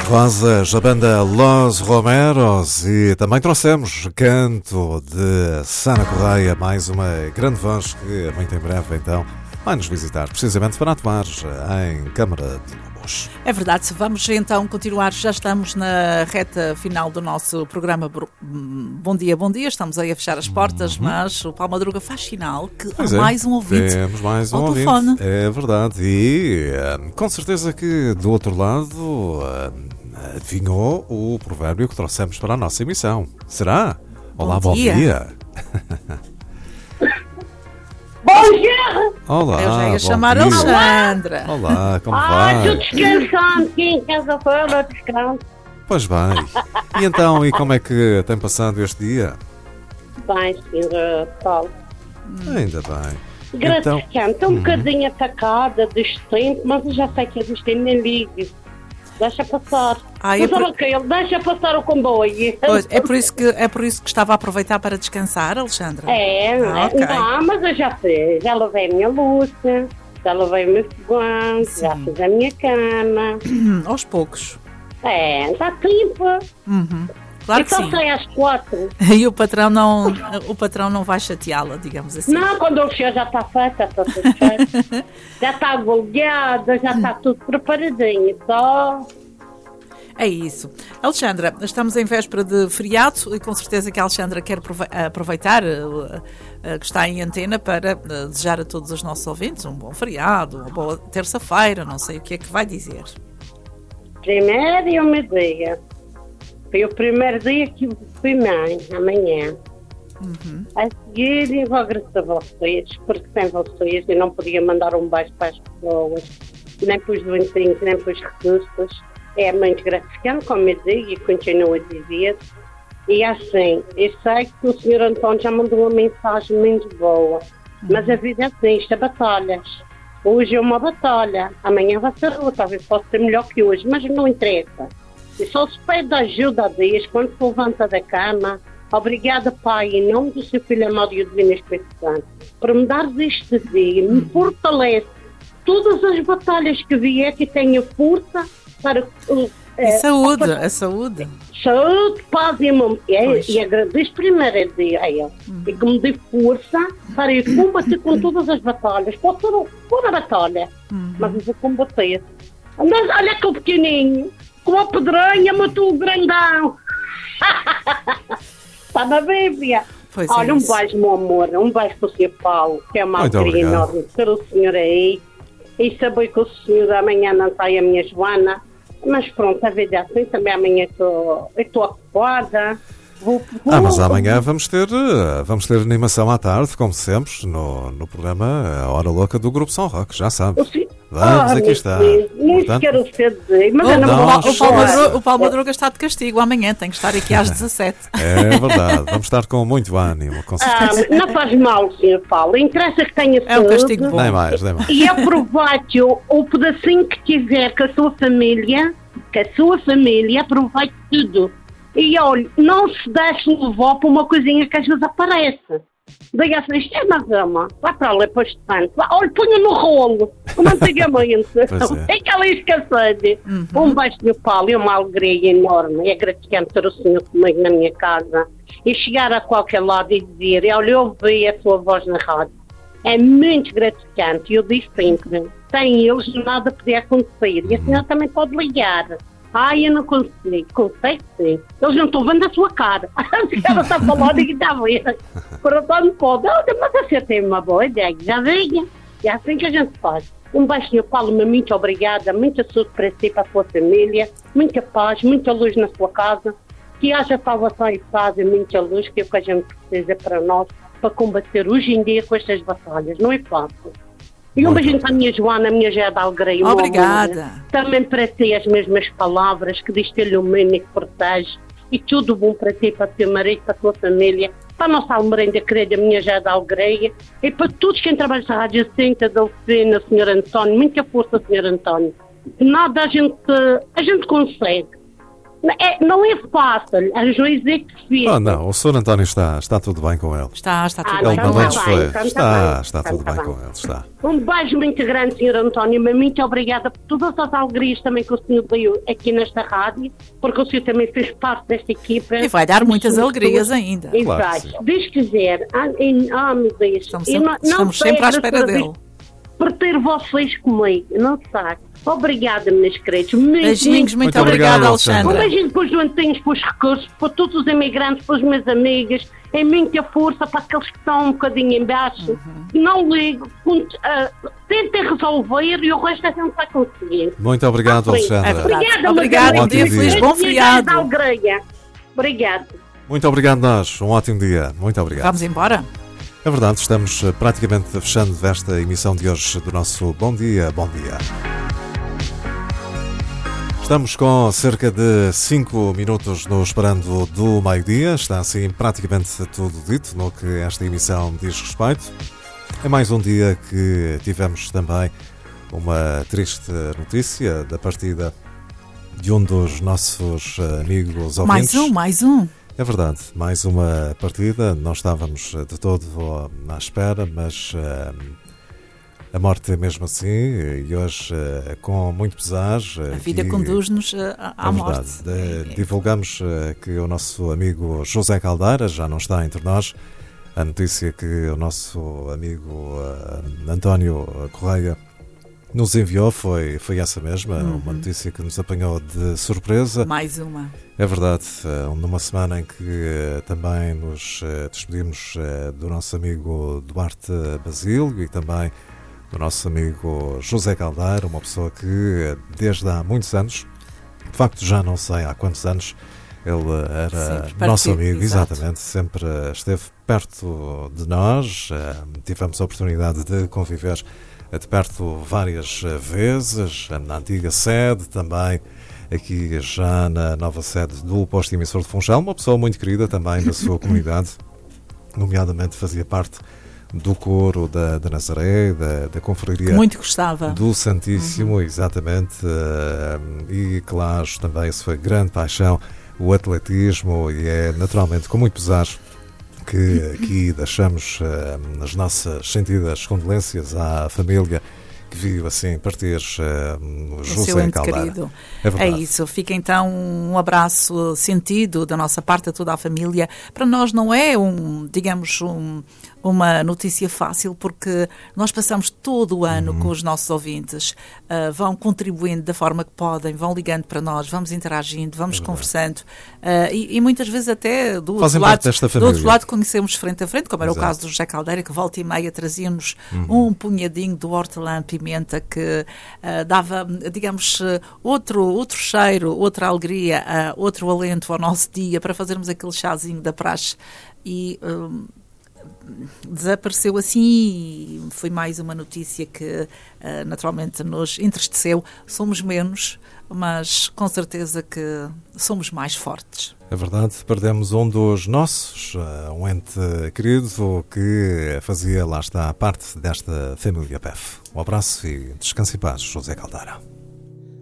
Rosas, a banda Los Romeros, e também trouxemos canto de Sana Correia, mais uma grande voz que muito em breve então vai nos visitar, precisamente para atuar em Câmara de Lobos. É verdade, vamos então continuar, já estamos na reta final do nosso programa Bom Dia, estamos aí a fechar as portas, mas o Paulo Madruga faz sinal que há mais um ouvinte. Temos mais um ouvinte, telefone. É verdade, e com certeza que do outro lado adivinhou o provérbio que trouxemos para a nossa emissão. Será? Olá, bom dia. Bom dia! Olá, Eu já ia bom chamar dia. a Alexandra. Olá, como Estou vai? descansando, aqui em casa fora, descanso. Pois bem. E então, e como é que tem passado este dia? Bem, senhor Paulo. Ainda bem. Gratificante, estou um bocadinho atacada deste tempo, mas eu já sei que existe, nem ligue. Deixa passar. Ele deixa passar o comboio. Pois, é por isso que estava a aproveitar para descansar, Alexandra? Okay. Não, mas eu já fiz. Já lavei a minha louça, já lavei o meu fogão, já fiz a minha cama. Aos poucos. Está tempo. Claro que sim. Sai às 4. E o patrão não vai chateá-la, digamos assim. Não, quando o fechou já está feita, está tudo feito. Já está agulhada, já está tudo preparadinho, só... É isso. Alexandra, estamos em véspera de feriado e com certeza que a Alexandra quer aproveitar que está em antena para desejar a todos os nossos ouvintes um bom feriado, uma boa terça-feira, não sei o que é que vai dizer. Primeiro eu me dia. Foi o primeiro dia que fui mãe, amanhã. A seguir eu vou agradecer a vocês, porque sem vocês eu não podia mandar um beijo para as pessoas, nem para os doentinhos, nem para os recursos. É muito gratificante, como eu digo, e continuo a dizer. E assim, eu sei que o Sr. António já mandou uma mensagem muito boa, mas a vida é assim, isto é batalhas. Hoje é uma batalha, amanhã vai ser outra, talvez possa ser melhor que hoje, mas não interessa. E só se pede ajuda a Deus quando se levanta da cama. Obrigada, Pai, em nome do seu Filho amado e o Divino Espírito Santo, por me dar este dia, me fortalece todas as batalhas que vier, que tenha força para... saúde, a saúde. Saúde, paz e amor. E agradeço primeiro a Deus, a Ele, e que me dê força para eu combater com todas as batalhas. Pode ser uma batalha, mas eu vou combater. Mas olha que o pequenininho, com a pedranha, matou o grandão. Está na Bíblia. Pois olha, é um isso. beijo, meu amor. Um beijo para o Sr. Paulo, que é uma Muito alegria obrigado. enorme ter o senhor aí. E saber que o senhor amanhã não sai a minha Joana. Mas pronto, a vida é assim. Também amanhã estou ocupada. Mas amanhã vamos ter animação à tarde, como sempre, no programa A Hora Louca do Grupo São Roque, já sabe. Vamos, aqui está. Nem quero dizer, mas eu não O Paulo Madruga está de castigo amanhã, tem que estar aqui às 17. É verdade, vamos estar com muito ânimo, com certeza. Não faz mal, Sr. Paulo. Interessa que tenha saúde. É um castigo bom. Nem mais. E aproveite o pedacinho que tiver com a sua família, aproveite tudo. E olha, não se deixe levar por uma coisinha que às vezes aparece. Diga assim, isto é na cama, vai para lá, depois de tanto. Olha, ponha no rolo, como antigamente. É aquela escassez. Um beijo do Paulo, é uma alegria enorme. É gratificante ter o senhor comigo na minha casa. E chegar a qualquer lado e dizer, olha, eu ouvi a sua voz na rádio. É muito gratificante. E eu digo sempre, sem eles nada podia acontecer. E a senhora também pode ligar. Eu não consigo. Consegue sim. Eles não estão vendo a sua cara. A senhora está falando e está a ver. Por não pode. Mas a senhora tem uma boa ideia. Já venha. É assim que a gente faz. Um beijo, Sr. Paulo, muito obrigada. Muita saúde para si e para a sua família. Muita paz, muita luz na sua casa. Que haja salvação e paz e muita luz, que é o que a gente precisa para nós, para combater hoje em dia com estas batalhas. Não é fácil. E um beijinho para a minha Joana, a minha Gé da Alegria. Obrigada. Também para ti as mesmas palavras, que diz que ele ilumina e que protege. E tudo bom para ti, para o teu marido, para a tua família, para a nossa almerenda querida, a minha Gé da Alegria. E para todos quem trabalha na Rádio Jacinta, Delfina, Sr. António. Muita força, Sr. António. Nada a gente consegue. Não é fácil, a juiz é que se vê. Não, o Sr. António está tudo bem com ele. Está tudo Ele bem. pelo menos bem, foi. então Está bem, tudo então bem bem. com ele, está. Um beijo muito grande, Sr. António, mas muito obrigada por todas as alegrias também que o senhor deu aqui nesta rádio, porque o senhor também fez parte desta equipa. E vai dar muitas alegrias ainda. Claro que Exato. sim. Deus quiser. Meu Deus. Estamos sempre à espera dele. Por ter vocês comigo, não sabe. Obrigada, meus queridos. Beijinhos, muito Muito obrigado, obrigada, Alexandra. Um Alexandra. beijinho para os doentinhos, para os recursos, para todos os imigrantes, para os meus amigos. É muita força para aqueles que estão um bocadinho em baixo. Não ligo. Tentem resolver e o resto a gente vai conseguir. Muito obrigado, Sim. Alexandra. Obrigada, Obrigado, Margarida. um dia feliz, bom feriado. Da alegria. Obrigada. Muito obrigado nós. Um ótimo dia. Muito obrigado. Vamos embora? É verdade, estamos praticamente fechando esta emissão de hoje do nosso Bom Dia, Bom Dia. Estamos com cerca de 5 minutos no esperando do meio-dia. Está assim praticamente tudo dito no que esta emissão diz respeito. É mais um dia que tivemos também uma triste notícia da partida de um dos nossos amigos ouvintes. Mais um. É verdade, mais uma partida. Não estávamos de todo à espera, mas a morte é mesmo assim. E hoje, com muito pesar. A vida conduz-nos à morte. Divulgamos que o nosso amigo José Caldeira já não está entre nós. A notícia que o nosso amigo António Correia nos enviou foi essa mesma, uma notícia que nos apanhou de surpresa. Mais uma. É verdade, numa semana em que também nos despedimos do nosso amigo Duarte Basílio e também do nosso amigo José Caldeira, uma pessoa que desde há muitos anos, de facto já não sei há quantos anos, ele era nosso amigo, exatamente, sempre esteve perto de nós, tivemos a oportunidade de conviver de perto várias vezes, na antiga sede, também aqui já na nova sede do posto emissor de Funchal, uma pessoa muito querida também da sua comunidade, nomeadamente fazia parte do coro da Nazaré, da confraria muito gostava do Santíssimo, exatamente, e claro, também a sua grande paixão, o atletismo, e é naturalmente com muito pesar que aqui deixamos as nossas sentidas condolências à família que viu assim partir José Caldeira. Querido. É isso, fica então um abraço sentido da nossa parte a toda a família. Para nós não é uma notícia fácil, porque nós passamos todo o ano com os nossos ouvintes, vão contribuindo da forma que podem, vão ligando para nós, vamos interagindo, vamos conversando, e muitas vezes até do outro lado conhecemos frente a frente, como era o caso do José Caldeira, que volta e meia trazia-nos um punhadinho do hortelã-pimenta que dava, digamos, outro cheiro, outra alegria, outro alento ao nosso dia para fazermos aquele chazinho da praxe. E desapareceu assim, e foi mais uma notícia que naturalmente nos entristeceu. Somos menos, mas com certeza que somos mais fortes. É verdade, perdemos um dos nossos, um ente querido que fazia, lá está, parte desta família PEF. Um abraço e descanse em paz, José Caldeira.